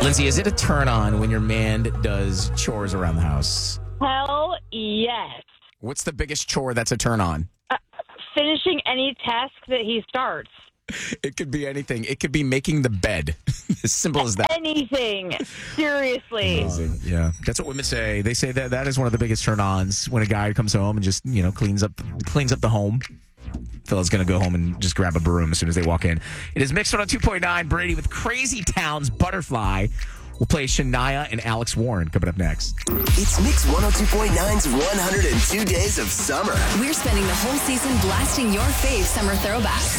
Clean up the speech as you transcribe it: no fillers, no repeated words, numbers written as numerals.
Lindsay, is it a turn on when your man does chores around the house? Hell yes. What's the biggest chore that's a turn on? Finishing any task that he starts. It could be anything. It could be making the bed. As simple as that. Anything. Seriously. Yeah. That's what women say. They say that is one of the biggest turn-ons when a guy comes home and just, cleans up the home. Fella's going to go home and just grab a broom as soon as they walk in. It is Mix 102.9. Brady with Crazy Town's Butterfly. We'll play Shania and Alex Warren coming up next. It's Mix 102.9's 102 Days of Summer. We're spending the whole season blasting your fave summer throwbacks.